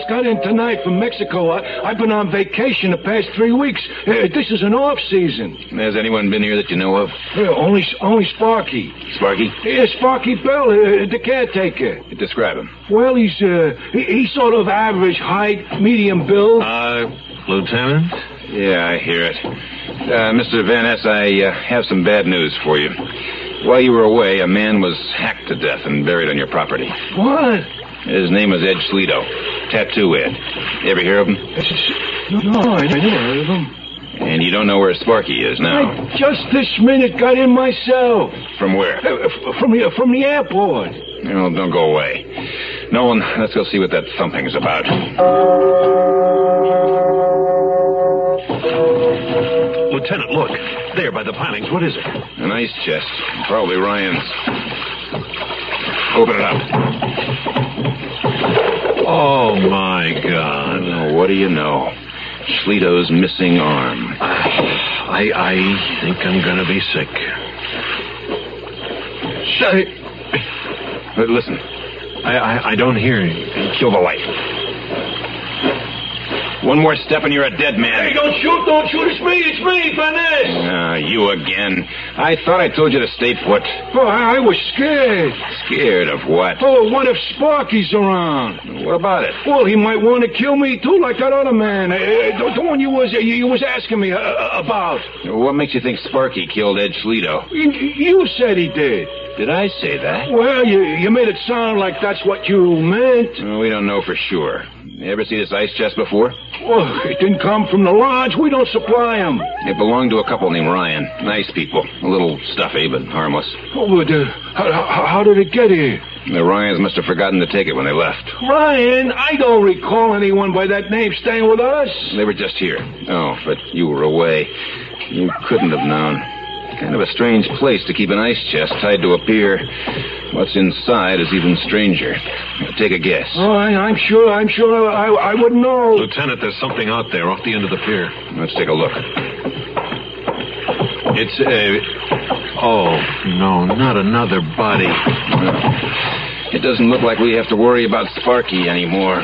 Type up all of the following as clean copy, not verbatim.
just got in tonight from Mexico. I've been on vacation the past 3 weeks. This is an off-season. Has anyone been here that you know of? Only Sparky. Sparky? Yeah, Sparky Bell, the caretaker. Describe him. Well, he's sort of average height, medium build. Lieutenant? Yeah, I hear it. Mr. Van Ness, I have some bad news for you. While you were away, a man was hacked to death and buried on your property. What? His name was Ed Schledo. Tattoo Ed. You ever hear of him? No, I never heard of him. And you don't know where Sparky is now? I just this minute got in myself. From where? From the airport. No, don't go away. Nolan, let's go see what that thumping's about. Lieutenant, look. There by the pilings. What is it? An ice chest. Probably Ryan's. Open it up. Oh, my God. Oh, what do you know? Schledo's missing arm. I think I'm going to be sick. But listen. I don't hear you. Kill the light. One more step and you're a dead man. Hey, don't shoot. It's me, Van Ness. You again. I thought I told you to stay put. Oh, I was scared. Scared of what? Oh, what if Sparky's around? What about it? Well, he might want to kill me, too, like that other man. The one you was asking me about. What makes you think Sparky killed Ed Schledo? You said he did. Did I say that? Well, you made it sound like that's what you meant. Well, we don't know for sure. You ever see this ice chest before? Well, it didn't come from the lodge. We don't supply them. It belonged to a couple named Ryan. Nice people. A little stuffy, but harmless. Oh, but how did it get here? The Ryans must have forgotten to take it when they left. Ryan? I don't recall anyone by that name staying with us. They were just here. Oh, but you were away. You couldn't have known. Kind of a strange place to keep an ice chest tied to a pier. What's inside is even stranger. Take a guess. Oh, I'm sure I wouldn't know. Lieutenant, there's something out there off the end of the pier. Let's take a look. It's a... Oh, no, not another body. It doesn't look like we have to worry about Sparky anymore.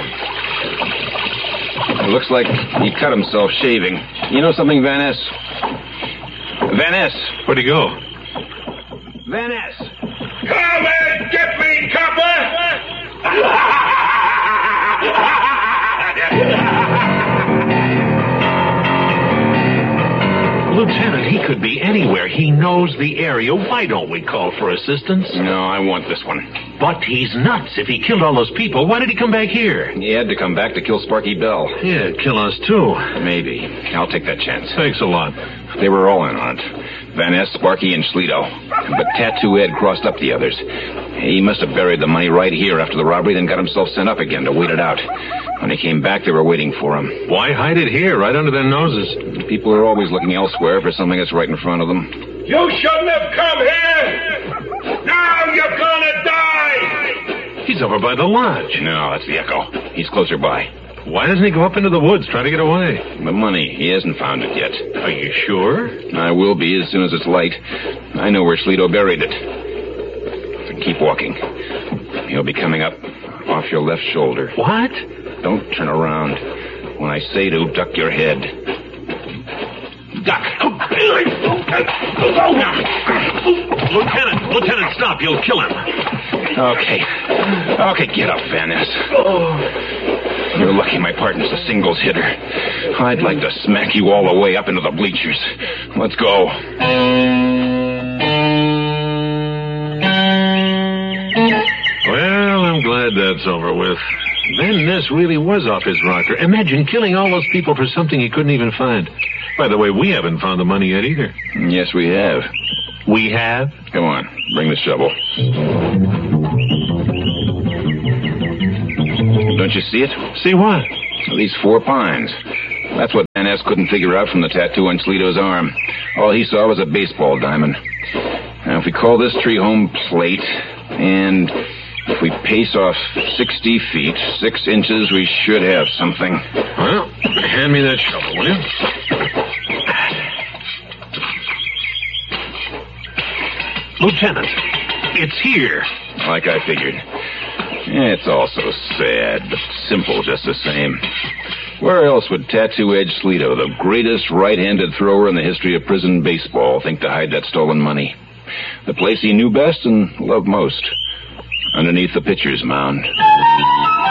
It looks like he cut himself shaving. You know something, Van Ness? Van Ness! Where'd he go? Van Ness! Come and get me, copper! Lieutenant, he could be anywhere. He knows the area. Why don't we call for assistance? No, I want this one. But he's nuts. If he killed all those people, why did he come back here? He had to come back to kill Sparky Bell. Yeah, kill us too. Maybe. I'll take that chance. Thanks a lot. They were all in on it. Van Ness, Sparky, and Schledo. But Tattoo Ed crossed up the others. He must have buried the money right here after the robbery, then got himself sent up again to wait it out. When he came back, they were waiting for him. Why hide it here, right under their noses? People are always looking elsewhere for something that's right in front of them. You shouldn't have come here! Now you're gonna die! He's over by the lodge. No, that's the echo. He's closer by. Why doesn't he go up into the woods, try to get away? The money, he hasn't found it yet. Are you sure? I will be as soon as it's light. I know where Schledo buried it. So keep walking. He'll be coming up off your left shoulder. What? Don't turn around. When I say to, duck your head. Duck! Lieutenant, stop. You'll kill him. Okay, get up, Van Ness. You're lucky my partner's a singles hitter. I'd like to smack you all the way up into the bleachers. Let's go. Well, I'm glad that's over with. Van Ness really was off his rocker. Imagine killing all those people for something he couldn't even find. By the way, we haven't found the money yet either. Yes, we have. We have? Come on, bring the shovel. Don't you see it? See what? These 4 pines. That's what Van Ness couldn't figure out from the tattoo on Schledo's arm. All he saw was a baseball diamond. Now, if we call this tree home plate, and if we pace off 60 feet, 6 inches, we should have something. Well, hand me that shovel, will you? Lieutenant, it's here. Like I figured. It's all so sad, but simple just the same. Where else would Tattoo Edge Slido, the greatest right-handed thrower in the history of prison baseball, think to hide that stolen money? The place he knew best and loved most. Underneath the pitcher's mound.